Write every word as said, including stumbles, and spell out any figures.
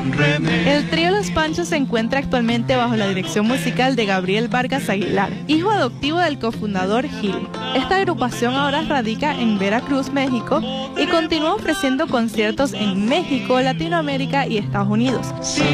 El trío Los Panchos se encuentra actualmente bajo la dirección musical de Gabriel Vargas Aguilar, hijo adoptivo del cofundador Gil. Esta agrupación ahora radica en Veracruz, México, y continúa ofreciendo conciertos en México, Latinoamérica y Estados Unidos.